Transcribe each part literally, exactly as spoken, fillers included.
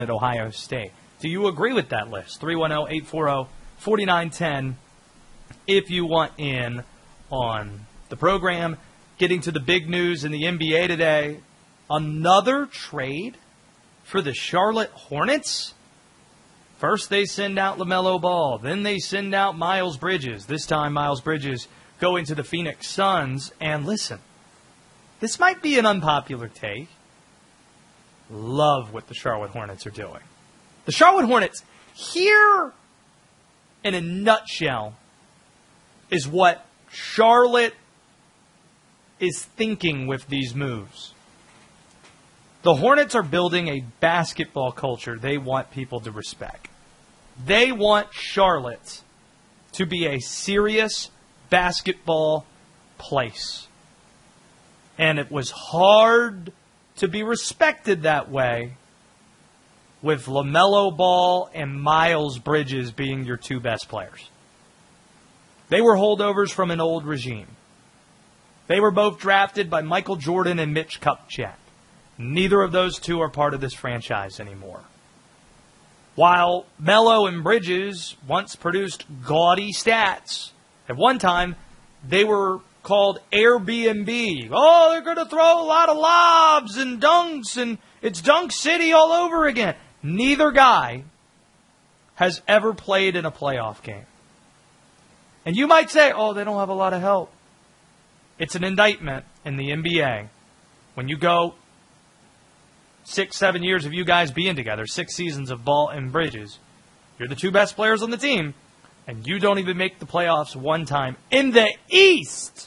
at Ohio State. Do you agree with that list? three one zero, eight four zero, four nine one zero if you want in on the program. Getting to the big news in the N B A today, another trade for the Charlotte Hornets. First they send out LaMelo Ball, then they send out Miles Bridges. This time Miles Bridges going to the Phoenix Suns. And listen, this might be an unpopular take. Love what the Charlotte Hornets are doing. The Charlotte Hornets, here in a nutshell, is what Charlotte is thinking with these moves. The Hornets are building a basketball culture they want people to respect. They want Charlotte to be a serious basketball place. And it was hard to be respected that way with LaMelo Ball and Miles Bridges being your two best players. They were holdovers from an old regime. They were both drafted by Michael Jordan and Mitch Kupchak. Neither of those two are part of this franchise anymore. While Melo and Bridges once produced gaudy stats, at one time they were called Airbnb. Oh, they're going to throw a lot of lobs and dunks, and it's Dunk City all over again. Neither guy has ever played in a playoff game. And you might say, oh, they don't have a lot of help. It's an indictment in the N B A. When you go six, seven years of you guys being together, six seasons of Ball and Bridges, you're the two best players on the team, and you don't even make the playoffs one time. In the East,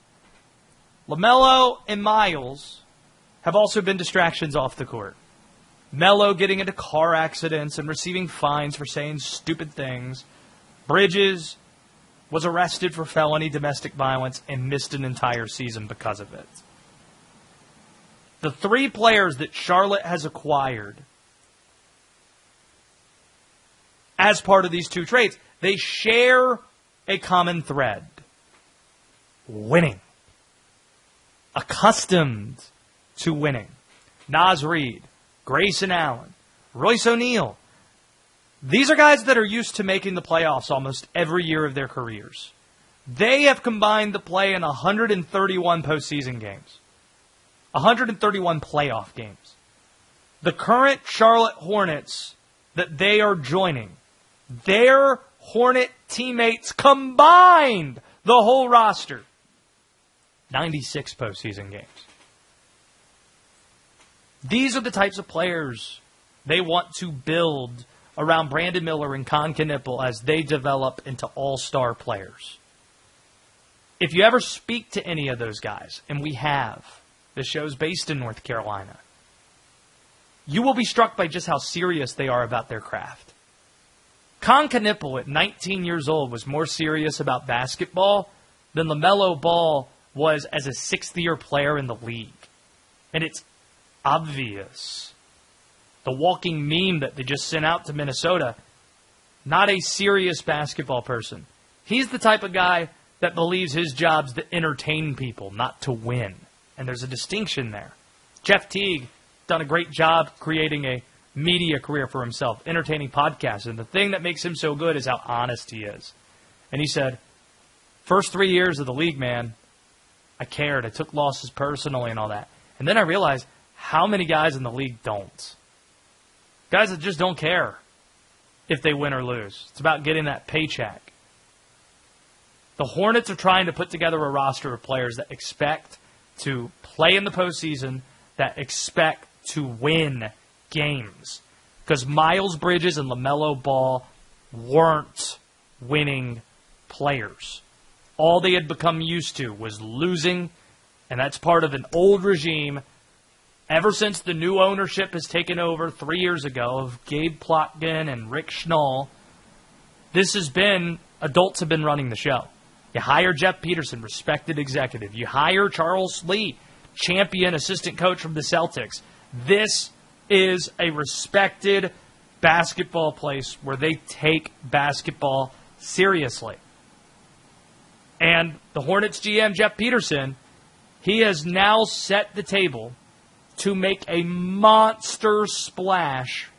LaMelo and Miles have also been distractions off the court. Melo getting into car accidents and receiving fines for saying stupid things. Bridges was arrested for felony domestic violence and missed an entire season because of it. The three players that Charlotte has acquired as part of these two trades, they share a common thread. Winning. Accustomed to winning. Naz Reid, Grayson Allen, Royce O'Neal. These are guys that are used to making the playoffs almost every year of their careers. They have combined to play in one hundred thirty-one postseason games. one hundred thirty-one playoff games. The current Charlotte Hornets that they are joining, their Hornet teammates combined, the whole roster, ninety-six postseason games. These are the types of players they want to build around Brandon Miller and Con Knipple as they develop into all-star players. If you ever speak to any of those guys, and we have, the show's based in North Carolina, you will be struck by just how serious they are about their craft. Con Knipple at nineteen years old was more serious about basketball than LaMelo Ball was as a sixth-year player in the league. And it's obvious. The walking meme that they just sent out to Minnesota, not a serious basketball person. He's the type of guy that believes his job's to entertain people, not to win. And there's a distinction there. Jeff Teague done a great job creating a media career for himself, entertaining podcasts. And the thing that makes him so good is how honest he is. And he said, first three years of the league, man, I cared. I took losses personally and all that. And then I realized how many guys in the league don't. Guys that just don't care if they win or lose. It's about getting that paycheck. The Hornets are trying to put together a roster of players that expect to play in the postseason, that expect to win games. Because Miles Bridges and LaMelo Ball weren't winning players. All they had become used to was losing, and that's part of an old regime. Ever since the new ownership has taken over three years ago of Gabe Plotkin and Rick Schnall, this has been, adults have been running the show. You hire Jeff Peterson, respected executive. You hire Charles Lee, champion assistant coach from the Celtics. This is a respected basketball place where they take basketball seriously. And the Hornets G M, Jeff Peterson, he has now set the table to make a monster splash